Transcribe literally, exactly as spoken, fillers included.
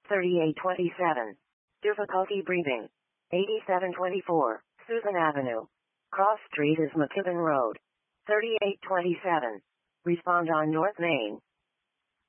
thirty-eight twenty-seven. Difficulty breathing. eighty-seven twenty-four. Susan Avenue. Cross Street is McKibben Road. thirty-eight twenty-seven. Respond on North Main.